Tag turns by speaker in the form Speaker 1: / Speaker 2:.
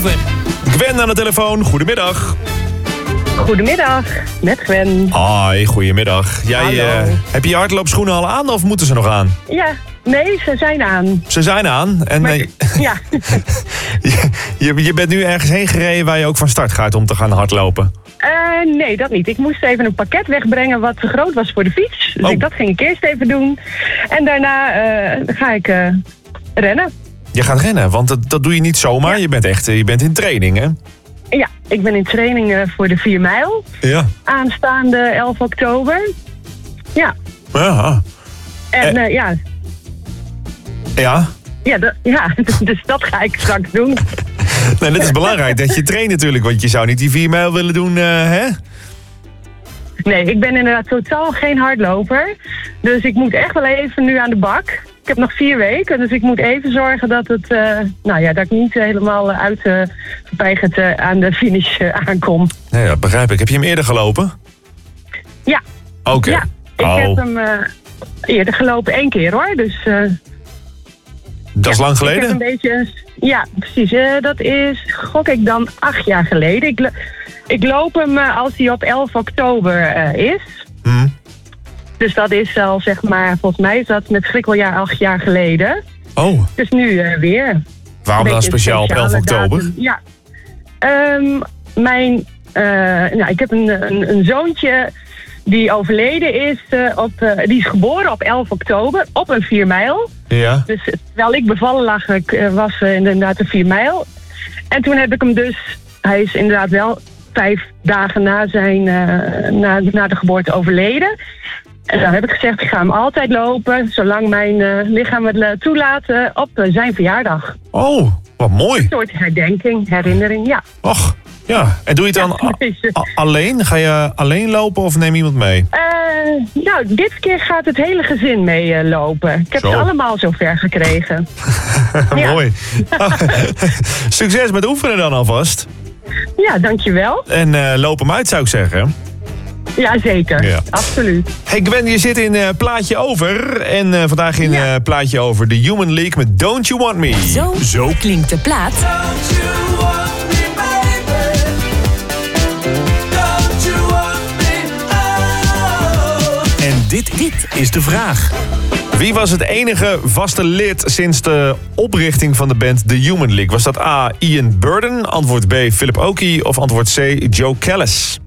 Speaker 1: over.
Speaker 2: Gwen aan de telefoon, goedemiddag.
Speaker 3: Goedemiddag, met Gwen.
Speaker 2: Hoi, goedemiddag.
Speaker 3: Hallo.
Speaker 2: Heb je je hardloopschoenen al aan of moeten ze nog aan?
Speaker 3: Ja, nee, ze zijn aan.
Speaker 2: Ze zijn aan. En
Speaker 3: Maar, ja,
Speaker 2: je bent nu ergens heen gereden waar je ook van start gaat om te gaan hardlopen.
Speaker 3: nee, dat niet. Ik moest even een pakket wegbrengen wat te groot was voor de fiets. Dus
Speaker 2: Oh.
Speaker 3: dat ging ik eerst even doen. En daarna ga ik rennen.
Speaker 2: Je gaat rennen, want dat doe je niet zomaar.
Speaker 3: Ja.
Speaker 2: Je bent in training, hè?
Speaker 3: Ja, ik ben in training voor de 4 mijl.
Speaker 2: Ja.
Speaker 3: Aanstaande 11 oktober. Ja,
Speaker 2: Ja.
Speaker 3: en ja,
Speaker 2: Ja.
Speaker 3: dus dat ga ik straks doen.
Speaker 2: Nee, dat is belangrijk dat je traint natuurlijk, want je zou niet die 4 mijl willen doen, hè?
Speaker 3: Nee, ik ben inderdaad totaal geen hardloper. Dus ik moet echt wel even nu aan de bak. Ik heb nog 4 weken, dus ik moet even zorgen dat het, dat ik niet helemaal uitgepeigerd aan de finish aankom.
Speaker 2: Nee, dat begrijp ik. Heb je hem eerder gelopen?
Speaker 3: Ja.
Speaker 2: Oké.
Speaker 3: Ja, ik heb hem eerder gelopen 1 keer hoor. Dus,
Speaker 2: Dat is lang geleden?
Speaker 3: Ik heb een beetje, ja, precies. Dat is, gok ik dan 8 jaar geleden. Ik loop hem als hij op 11 oktober is.
Speaker 2: Hm.
Speaker 3: Dus dat is al, zeg maar, volgens mij is dat met schrikkeljaar 8 jaar geleden.
Speaker 2: Oh,
Speaker 3: Dus nu weer.
Speaker 2: waarom dan
Speaker 3: Beetje
Speaker 2: speciaal op 11
Speaker 3: speciale
Speaker 2: oktober?
Speaker 3: datum. Ja. Ik heb een zoontje die overleden is. Die is geboren op 11 oktober op een 4 mijl.
Speaker 2: Ja.
Speaker 3: Dus terwijl ik bevallen lag, was inderdaad een 4 mijl. En toen heb ik hem dus... Hij is inderdaad wel 5 dagen na na de geboorte overleden. En dan heb ik gezegd, ik ga hem altijd lopen, zolang mijn lichaam het toelaat, op zijn verjaardag.
Speaker 2: Oh, wat mooi.
Speaker 3: Een soort herdenking, herinnering, ja.
Speaker 2: Och, ja. En doe je het dan alleen? Ga je alleen lopen of neem iemand mee?
Speaker 3: Dit keer gaat het hele gezin mee lopen. Ik heb
Speaker 2: Zo.
Speaker 3: ze allemaal zover gekregen. Ja.
Speaker 2: Mooi. Succes met oefenen dan alvast.
Speaker 3: Ja, dankjewel.
Speaker 2: En loop hem uit, zou ik zeggen.
Speaker 3: Ja, zeker.
Speaker 2: Ja.
Speaker 3: Absoluut.
Speaker 2: Hey Gwen, je zit in Plaatje Over. En vandaag in Plaatje Over de Human League met Don't You Want Me.
Speaker 1: Zo klinkt de plaat
Speaker 4: Don't you want me, baby? Don't you want me? Oh.
Speaker 1: en dit is de vraag.
Speaker 2: Wie was het enige vaste lid sinds de oprichting van de band The Human League? Was dat A. Ian Burden, antwoord B. Philip Oakey of antwoord C. Joe Callis?